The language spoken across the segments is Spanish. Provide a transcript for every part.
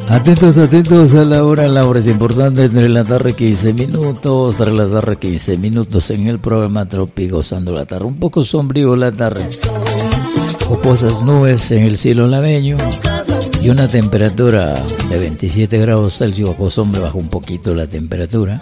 Atentos a la hora es importante, entre la tarde 15 minutos, tras la tarde 15 minutos en el programa Tropi Gozando la Tarde. Un poco sombrío la tarde, coposas nubes en el cielo lameño y una temperatura de 27 grados Celsius, bajo sombra, bajo un poquito la temperatura.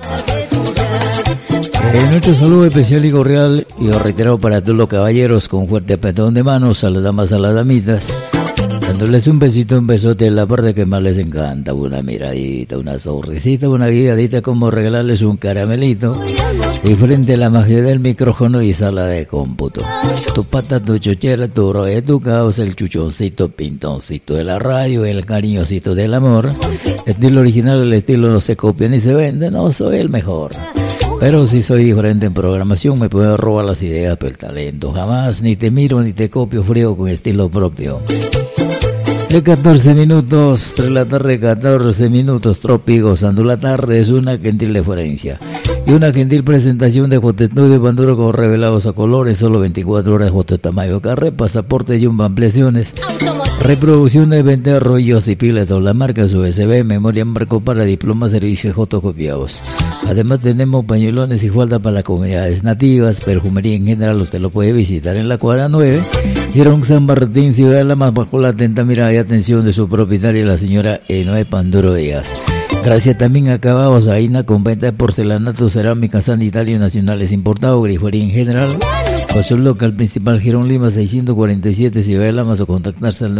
Nuestro saludo especial y cordial y reiterado para todos los caballeros, con fuerte apretón de manos, a las damas, a las damitas, dándoles un besito, un besote en la parte que más les encanta, una miradita, una sonrisita, una guiadita, como regalarles un caramelito, y frente a la magia del micrófono y sala de cómputo. Tu pata, tu chochera, tu rollo, tu caos, el chuchoncito, pintoncito de la radio, el cariñosito del amor. Estilo original, el estilo no se copia ni se vende, no soy el mejor. Pero si soy diferente en programación, me puedo robar las ideas, pero el talento jamás, ni te miro ni te copio, frío con estilo propio. De 14 minutos, 3 de la tarde, 14 minutos, Tropi Gozando la Tarde, es una gentil deferencia y una gentil presentación de Jotestudio de Panduro con revelados a colores, solo 24 horas, Jote Tamayo Carre, pasaporte y ampliaciones, reproducción de 20 rollos y pilas de las marcas USB, memoria en marco para diplomas, servicios fotocopiados. Además tenemos pañuelones y falda para las comunidades nativas, perfumería en general, usted lo puede visitar en la cuadra 9, Girón San Martín, Ciudad de la Más, bajo la atenta mirada y atención de su propietaria, la señora Enoe Panduro Díaz. Gracias también a Acabados Aina, con venta de porcelanato, cerámica, sanitario, nacionales importados, grifería en general. O su local principal, Girón Lima 647, Ciudad de la Más, o contactarse al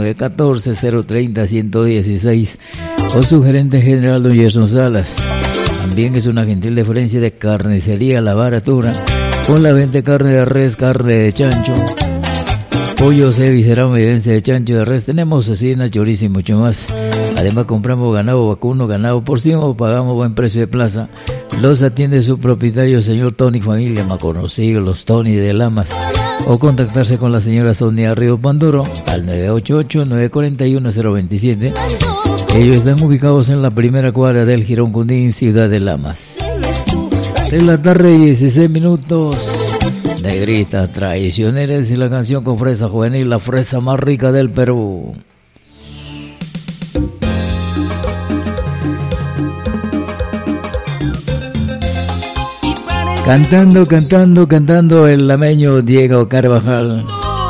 914-030-116, o su gerente general, don Gerson Salas. También es una gentil deferencia de Carnicería La Baratura, con la venta de carne de res, carne de chancho, pollo, viscerado, evidencia de chancho, de res, tenemos cecina, chorizo y mucho más. Además compramos ganado vacuno, ganado porcino, pagamos buen precio de plaza. Los atiende su propietario, señor Tony Familia, más conocido, los Tony de Lamas. O contactarse con la señora Sonia Río Panduro al 988-941-027. Ellos están ubicados en la primera cuadra del Girón Cundín, Ciudad de Lamas. En la tarde 16 minutos. Negrita Traicioneras y la canción con fresa juvenil, la fresa más rica del Perú. Cantando el lameño Diego Carvajal.